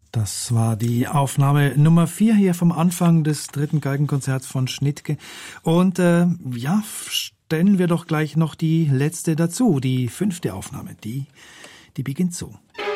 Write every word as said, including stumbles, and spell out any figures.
Das war die Aufnahme Nummer vier hier vom Anfang des dritten Geigenkonzerts von Schnittke. Und äh, ja, stellen wir doch gleich noch die letzte dazu, die fünfte Aufnahme. Die, die beginnt so.